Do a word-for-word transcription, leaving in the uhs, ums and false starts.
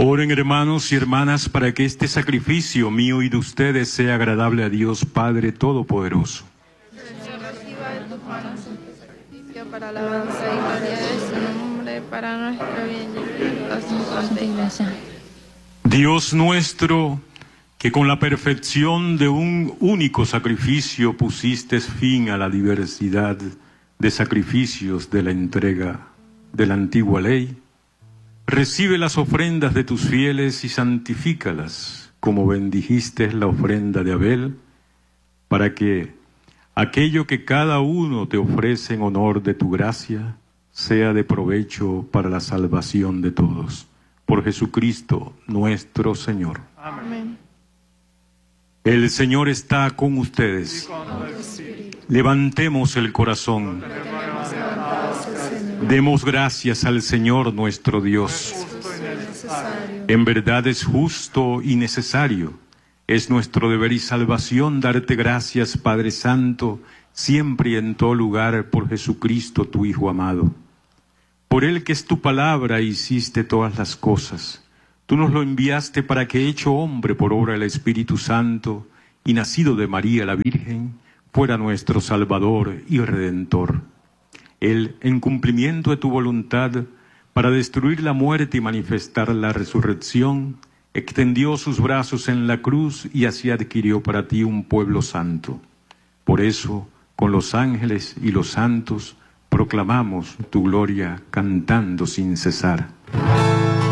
Oren, hermanos y hermanas, para que este sacrificio mío y de ustedes sea agradable a Dios Padre Todopoderoso. Señor, reciba de tus manos este sacrificio para alabanza y gloria de su nombre, para nuestro bien y el de toda su santa iglesia. Dios nuestro, que con la perfección de un único sacrificio pusiste fin a la diversidad de sacrificios de la entrega de la antigua ley, recibe las ofrendas de tus fieles y santifícalas, como bendijiste la ofrenda de Abel, para que aquello que cada uno te ofrece en honor de tu gracia sea de provecho para la salvación de todos. Por Jesucristo nuestro Señor. Amén. El Señor está con ustedes. Levantemos el corazón. Demos gracias al Señor nuestro Dios. En verdad es justo y necesario. Es nuestro deber y salvación darte gracias, Padre Santo, siempre y en todo lugar, por Jesucristo, tu Hijo amado. Por Él, que es tu palabra, hiciste todas las cosas. Tú nos lo enviaste para que, hecho hombre por obra del Espíritu Santo y nacido de María la Virgen, fuera nuestro Salvador y Redentor. Él, en cumplimiento de tu voluntad, para destruir la muerte y manifestar la resurrección, extendió sus brazos en la cruz y así adquirió para ti un pueblo santo. Por eso, con los ángeles y los santos, proclamamos tu gloria cantando sin cesar.